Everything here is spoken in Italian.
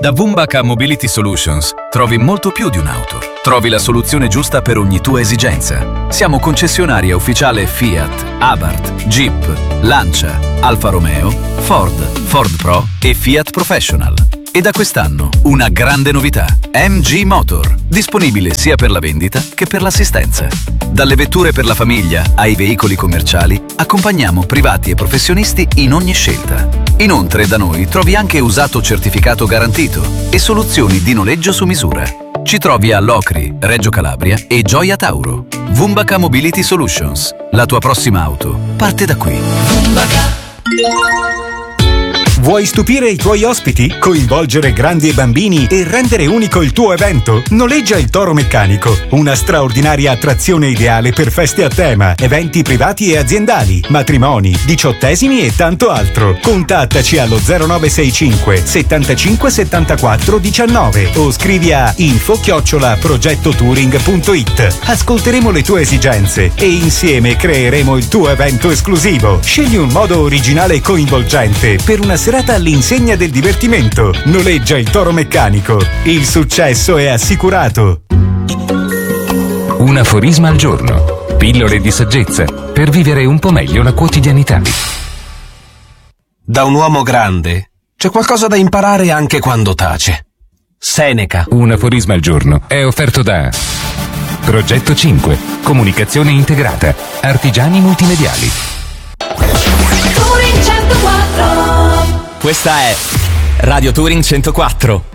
Da Vumbaka Mobility Solutions trovi molto più di un'auto. Trovi la soluzione giusta per ogni tua esigenza. Siamo concessionaria ufficiale Fiat, Abarth, Jeep, Lancia, Alfa Romeo, Ford Pro e Fiat Professional. E da quest'anno una grande novità: MG Motor, disponibile sia per la vendita che per l'assistenza. Dalle vetture per la famiglia ai veicoli commerciali, accompagniamo privati e professionisti in ogni scelta. Inoltre da noi trovi anche usato certificato garantito e soluzioni di noleggio su misura. Ci trovi a Locri, Reggio Calabria e Gioia Tauro. Vumbaka Mobility Solutions. La tua prossima auto parte da qui. Vuoi stupire i tuoi ospiti? Coinvolgere grandi e bambini e rendere unico il tuo evento? Noleggia il Toro Meccanico, una straordinaria attrazione ideale per feste a tema, eventi privati e aziendali, matrimoni, diciottesimi e tanto altro. Contattaci allo 0965 75 74 19 o scrivi a info@progettotouring.it. Ascolteremo le tue esigenze e insieme creeremo il tuo evento esclusivo. Scegli un modo originale e coinvolgente per una serata all'insegna del divertimento. Noleggia il Toro Meccanico. Il successo è assicurato. Un aforisma al giorno. Pillole di saggezza per vivere un po' meglio la quotidianità. Da un uomo grande c'è qualcosa da imparare anche quando tace. Seneca. Un aforisma al giorno è offerto da Progetto 5, comunicazione integrata, artigiani multimediali. Touring 104. Questa è Radio Touring 104.